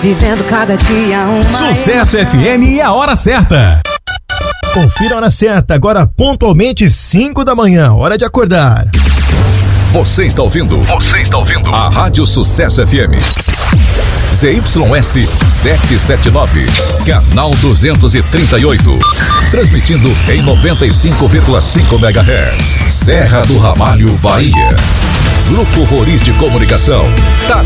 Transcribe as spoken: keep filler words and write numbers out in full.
vivendo cada dia uma Sucesso emoção. F M e a hora certa. Confira a hora certa, agora pontualmente cinco da manhã, hora de acordar. Você está ouvindo? Você está ouvindo? A Rádio Sucesso F M. Z Y S setecentos e setenta e nove, canal duzentos e trinta e oito. Transmitindo em noventa e cinco vírgula cinco megahertz. Serra do Ramalho, Bahia. Grupo Roriz de Comunicação. Tá